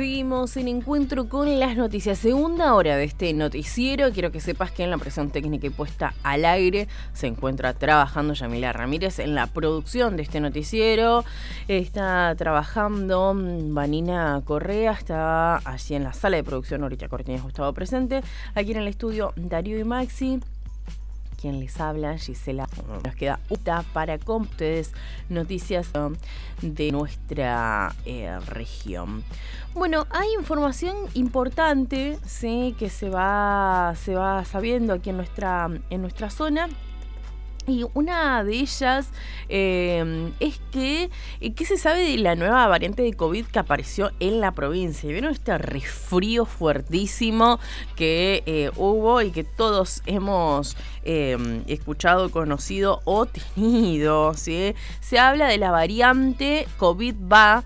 Seguimos en encuentro con las noticias. Segunda hora de este noticiero. Quiero que sepas que en la operación técnica y puesta al aire se encuentra trabajando Yamila Ramírez en la producción de este noticiero. Está trabajando Vanina Correa, está allí en la sala de producción. Ahorita Cortines estaba presente. Aquí en el estudio Darío y Maxi. Quien les habla, Gisela. Nos queda una para con ustedes noticias de nuestra región. Bueno, hay información importante, sí, que se va sabiendo aquí en nuestra zona. Y una de ellas es que ¿qué se sabe de la nueva variante de COVID que apareció en la provincia? ¿Vieron este resfrío fuertísimo que hubo y que todos hemos escuchado, conocido o tenido? ¿Sí? Se habla de la variante COVID-BA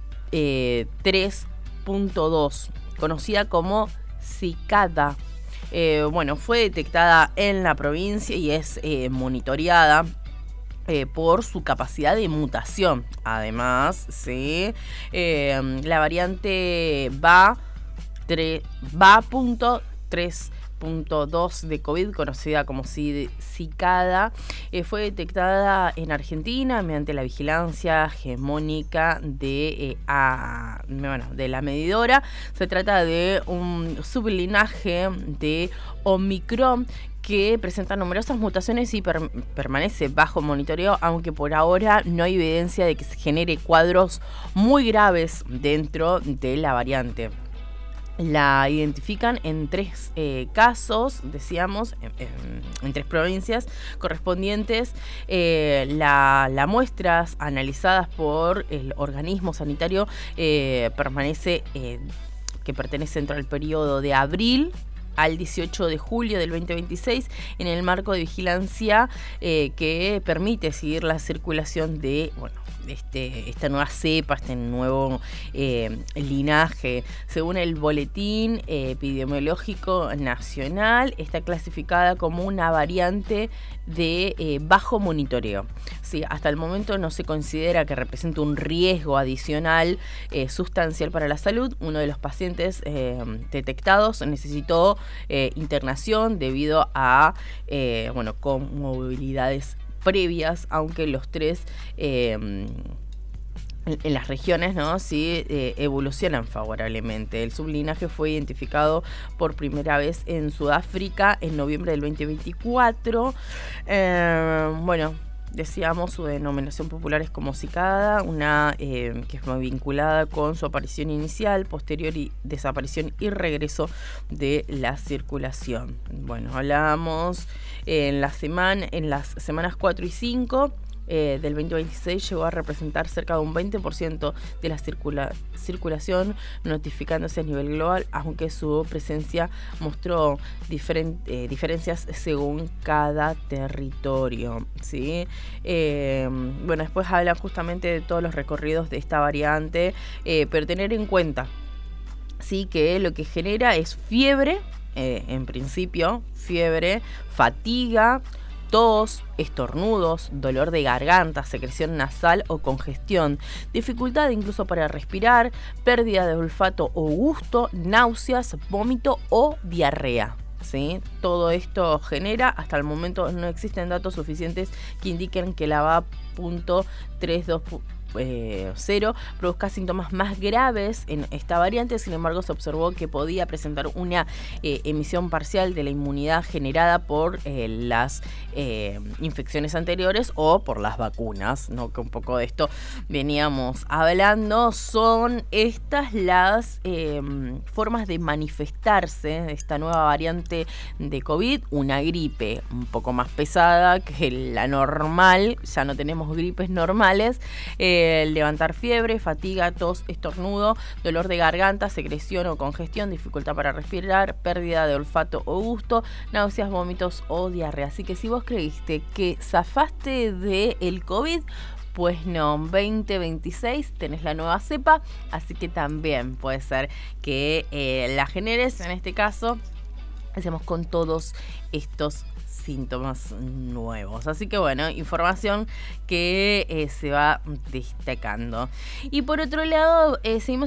3.2, conocida como Cicada. Fue detectada en la provincia y es monitoreada por su capacidad de mutación. Además, ¿sí? La variante BA.3.2 de COVID, conocida como Cicada, fue detectada en Argentina mediante la vigilancia hegemónica de la medidora. Se trata de un sublinaje de Omicron que presenta numerosas mutaciones y permanece bajo monitoreo, aunque por ahora no hay evidencia de que se genere cuadros muy graves dentro de la variante. La identifican en 3 casos, decíamos, en 3 provincias correspondientes. Las muestras analizadas por el organismo sanitario que pertenece dentro del periodo de abril al 18 de julio del 2026, en el marco de vigilancia que permite seguir la circulación de esta nueva cepa, este nuevo linaje. Según el Boletín Epidemiológico Nacional, está clasificada como una variante de bajo monitoreo. Sí, hasta el momento no se considera que represente un riesgo adicional sustancial para la salud. Uno de los pacientes detectados necesitó internación debido a comorbilidades previas, aunque los 3 en las regiones, ¿no? Sí, evolucionan favorablemente. El sublinaje fue identificado por primera vez en Sudáfrica en noviembre del 2024. Decíamos, su denominación popular es como Cicada, una que es muy vinculada con su aparición inicial, posterior y desaparición y regreso de la circulación. Bueno, hablábamos en las semanas 4 y 5 del 2026 llegó a representar cerca de un 20% de la circulación, notificándose a nivel global, aunque su presencia mostró diferencias según cada territorio, ¿sí? Después hablan justamente de todos los recorridos de esta variante, pero tener en cuenta, sí, que lo que genera es fiebre, en principio, fiebre, fatiga, tos, estornudos, dolor de garganta, secreción nasal o congestión, dificultad incluso para respirar, pérdida de olfato o gusto, náuseas, vómito o diarrea. ¿Sí? Todo esto genera, hasta el momento no existen datos suficientes que indiquen que la BA.3.2.0 produzca síntomas más graves en esta variante. Sin embargo, se observó que podía presentar una emisión parcial de la inmunidad generada por las infecciones anteriores o por las vacunas, ¿no? Que un poco de esto veníamos hablando. Son estas las formas de manifestarse de esta nueva variante de COVID. Una gripe un poco más pesada que la normal, ya no tenemos gripes normales. Levantar fiebre, fatiga, tos, estornudo, dolor de garganta, secreción o congestión, dificultad para respirar, pérdida de olfato o gusto, náuseas, vómitos o diarrea. Así que si vos creíste que zafaste del COVID, pues no, 2026 tenés la nueva cepa, así que también puede ser que la generes, en este caso, hacemos con todos estos síntomas nuevos. Así que bueno, información que se va destacando. Y por otro lado, seguimos